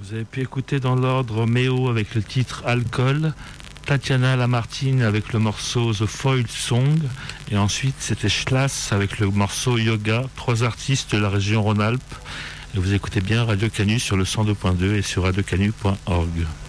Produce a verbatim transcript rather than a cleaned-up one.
Vous avez pu écouter dans l'ordre Méo avec le titre Alcool, Tatiana Lamartine avec le morceau The Foil Song, et ensuite c'était Schlass avec le morceau Yoga, trois artistes de la région Rhône-Alpes. Et vous écoutez bien Radio Canu sur le cent deux point deux et sur radio canu point org.